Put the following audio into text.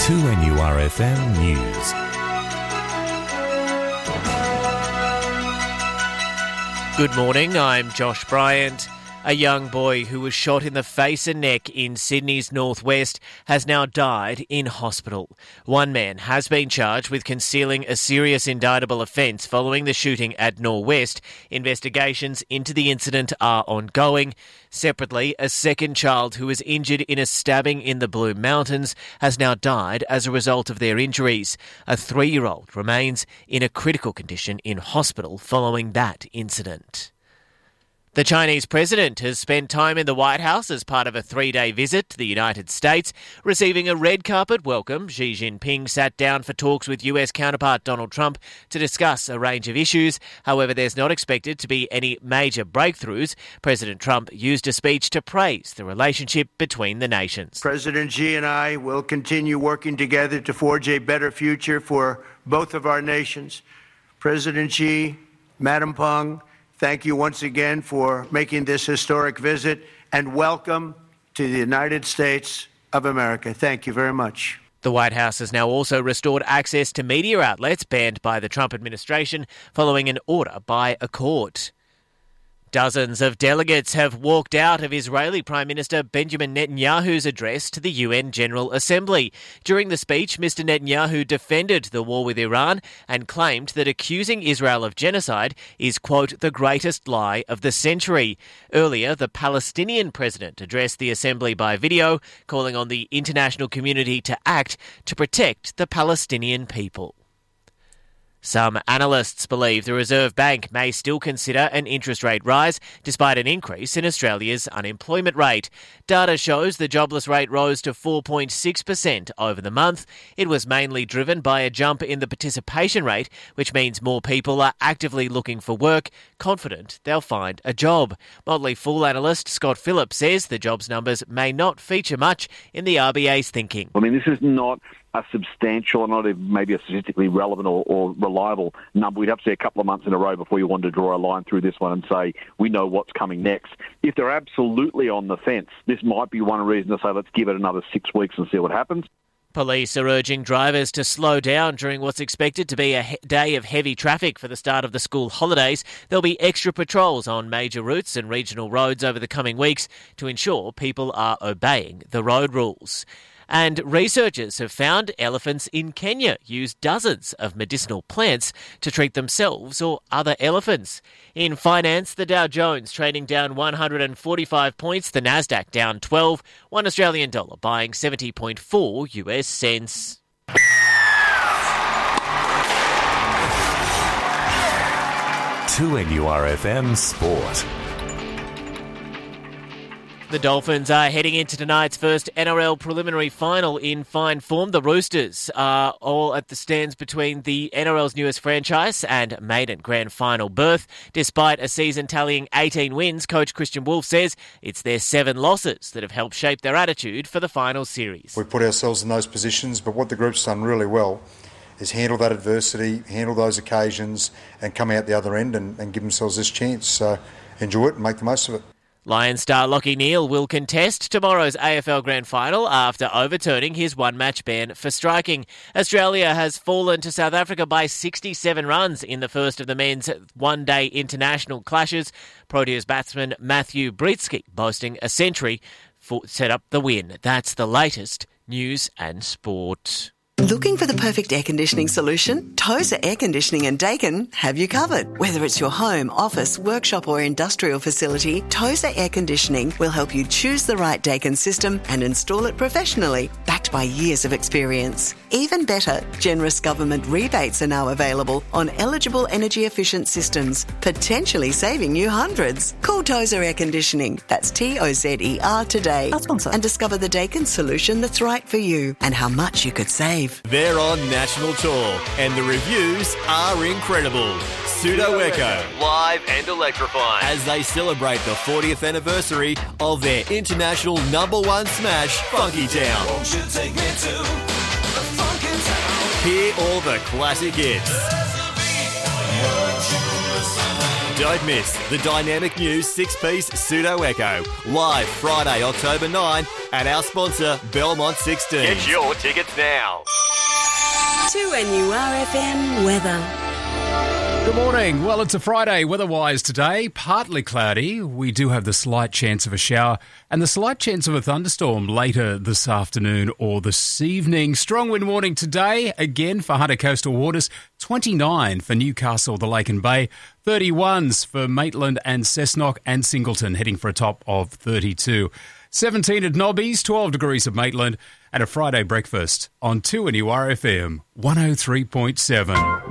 2NURFM News. Good morning, I'm Josh Bryant. A young boy who was shot in the face and neck in Sydney's northwest has now died in hospital. One man has been charged with concealing a serious indictable offence following the shooting at Norwest. Investigations into the incident are ongoing. Separately, a second child who was injured in a stabbing in the Blue Mountains has now died as a result of their injuries. A 3-year-old remains in a critical condition in hospital following that incident. The Chinese president has spent time in the White House as part of a 3-day visit to the United States. Receiving a red carpet welcome, Xi Jinping sat down for talks with US counterpart Donald Trump to discuss a range of issues. However, there's not expected to be any major breakthroughs. President Trump used a speech to praise the relationship between the nations. President Xi and I will continue working together to forge a better future for both of our nations. President Xi, Madam Peng, thank you once again for making this historic visit, and welcome to the United States of America. Thank you very much. The White House has now also restored access to media outlets banned by the Trump administration following an order by a court. Dozens of delegates have walked out of Israeli Prime Minister Benjamin Netanyahu's address to the UN General Assembly. During the speech, Mr. Netanyahu defended the war with Iran and claimed that accusing Israel of genocide is, quote, the greatest lie of the century. Earlier, the Palestinian president addressed the Assembly by video, calling on the international community to act to protect the Palestinian people. Some analysts believe the Reserve Bank may still consider an interest rate rise despite an increase in Australia's unemployment rate. Data shows the jobless rate rose to 4.6% over the month. It was mainly driven by a jump in the participation rate, which means more people are actively looking for work, confident they'll find a job. Motley Fool analyst Scott Phillips says the jobs numbers may not feature much in the RBA's thinking. I mean, this is not a substantial, not even maybe a statistically relevant or reliable number. We'd have to see a couple of months in a row before you wanted to draw a line through this one and say, we know what's coming next. If they're absolutely on the fence, this might be one reason to say, let's give it another 6 weeks and see what happens. Police are urging drivers to slow down during what's expected to be a day of heavy traffic for the start of the school holidays. There'll be extra patrols on major routes and regional roads over the coming weeks to ensure people are obeying the road rules. And researchers have found elephants in Kenya use dozens of medicinal plants to treat themselves or other elephants. In finance, the Dow Jones trading down 145 points, the Nasdaq down 12, $1 Australian dollar buying 70.4 US cents. To NURFM Sport. The Dolphins are heading into tonight's first NRL preliminary final in fine form. The Roosters are all at the stands between the NRL's newest franchise and maiden grand final berth. Despite a season tallying 18 wins, coach Christian Wolf says it's their 7 losses that have helped shape their attitude for the final series. We put ourselves in those positions, but what the group's done really well is handle that adversity, handle those occasions and come out the other end and give themselves this chance. So enjoy it and make the most of it. Lions star Lachie Neale will contest tomorrow's AFL Grand Final after overturning his one-match ban for striking. Australia has fallen to South Africa by 67 runs in the first of the men's one-day international clashes. Proteas batsman Matthew Britsky, boasting a century, set up the win. That's the latest news and sport. Looking for the perfect air conditioning solution? Tozer Air Conditioning and Dakin have you covered. Whether it's your home, office, workshop or industrial facility, Tozer Air Conditioning will help you choose the right Dakin system and install it professionally, backed by years of experience. Even better, generous government rebates are now available on eligible energy-efficient systems, potentially saving you hundreds. Call Tozer Air Conditioning, that's TOZER today, and discover the Dakin solution that's right for you and how much you could save. They're on national tour, and the reviews are incredible. Pseudo Echo, live and electrifying, as they celebrate the 40th anniversary of their international #1 smash, Funky Town. Won't you take me to the Funky Town? Hear all the classic hits. Don't miss the dynamic new 6-piece Pseudo Echo, live Friday, October 9 at our sponsor, Belmont 16. Get your tickets now. 2NURFM weather. Good morning. Well, it's a Friday weather-wise today. Partly cloudy. We do have the slight chance of a shower and the slight chance of a thunderstorm later this afternoon or this evening. Strong wind warning today, again for Hunter Coastal Waters. 29 for Newcastle, the Lake and Bay. 31s for Maitland and Cessnock and Singleton, heading for a top of 32. 17 at Nobbies, 12 degrees at Maitland, and a Friday breakfast on 2NURFM 103.7.